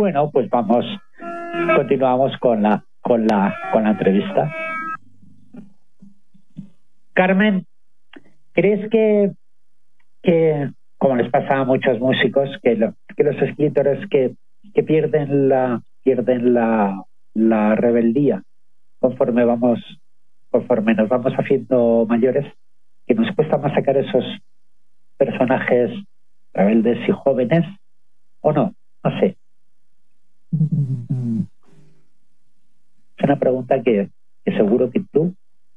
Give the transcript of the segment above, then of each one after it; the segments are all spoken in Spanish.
bueno, pues continuamos con la entrevista. Carmen, ¿crees que como les pasa a muchos músicos, que los escritores que pierden la rebeldía conforme nos vamos haciendo mayores, que nos cuesta más sacar esos personajes rebeldes y jóvenes, o no sé? Es una pregunta que seguro que tú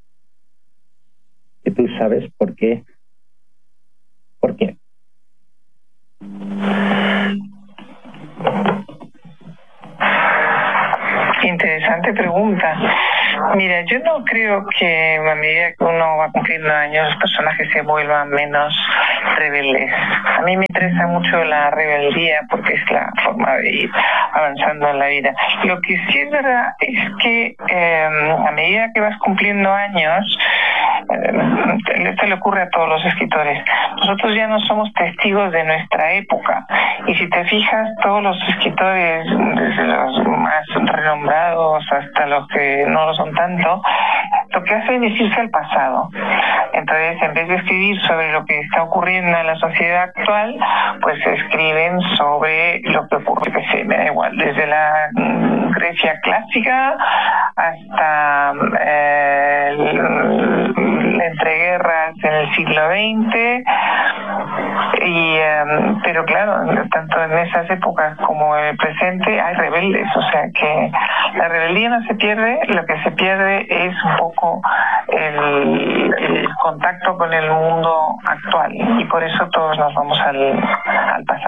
sabes por qué. Interesante pregunta. Mira, yo no creo que a medida que uno va cumpliendo años los personajes se vuelvan menos rebeldes. A mí me interesa mucho la rebeldía porque es la forma de ir avanzando en la vida. Lo que sí es verdad es que a medida que vas cumpliendo años, esto le ocurre a todos los escritores, nosotros ya no somos testigos de nuestra época, y si te fijas, todos los escritores, desde los más renombrados hasta los que no lo son tanto, lo que hacen es irse al pasado. Entonces, en vez de escribir sobre lo que está ocurriendo en la sociedad actual, pues escriben sobre lo que ocurre, que me da igual, desde la Grecia clásica hasta la entreguerras en el siglo XX, pero claro, tanto en esas épocas como en el presente hay rebeldes, o sea que la rebeldía no se pierde, lo que se pierde es un poco el contacto con el mundo actual, y por eso todos nos vamos al pasado.